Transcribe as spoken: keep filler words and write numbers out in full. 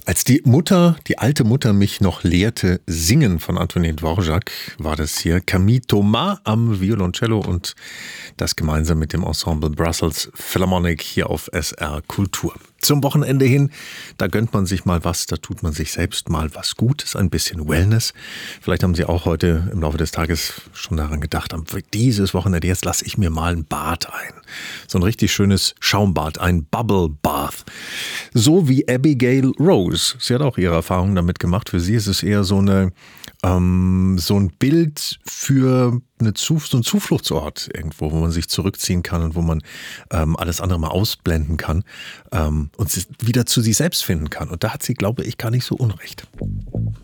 Als die Mutter, die alte Mutter mich noch lehrte singen von Antonin Dvorak, war das hier Camille Thomas am Violoncello und das gemeinsam mit dem Ensemble Brussels Philharmonic hier auf S R Kultur. Zum Wochenende hin, da gönnt man sich mal was, da tut man sich selbst mal was Gutes, ein bisschen Wellness. Vielleicht haben Sie auch heute im Laufe des Tages schon daran gedacht, dieses Wochenende, jetzt lasse ich mir mal ein Bad ein. So ein richtig schönes Schaumbad, ein Bubble Bath. So wie Abigail Rose. Sie hat auch ihre Erfahrungen damit gemacht. Für sie ist es eher so eine ähm, so ein Bild für eine Zuf- so ein Zufluchtsort irgendwo, wo man sich zurückziehen kann und wo man ähm, alles andere mal ausblenden kann ähm, und wieder zu sich selbst finden kann. Und da hat sie, glaube ich, gar nicht so unrecht.